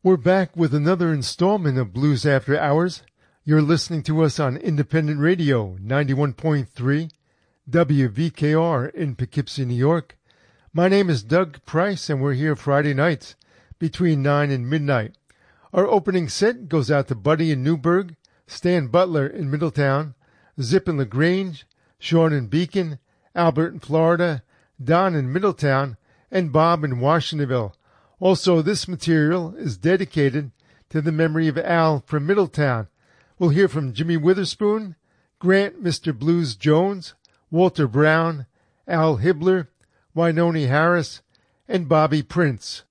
We're back with another installment of Blues After Hours. You're listening to us on Independent Radio, 91.3 WVKR in Poughkeepsie, New York. My name is Doug Price, and we're here Friday nights between 9 and midnight. Our opening set goes out to Buddy in Newburgh, Stan Butler in Middletown, Zip in LaGrange, Sean in Beacon, Albert in Florida, Don in Middletown, and Bob in Washingtonville. Also, this material is dedicated to the memory of Al from Middletown. We'll hear from Jimmy Witherspoon, Grant Mr. Blues Jones, Walter Brown, Al Hibbler, Wynoni Harris, and Bobby Prince.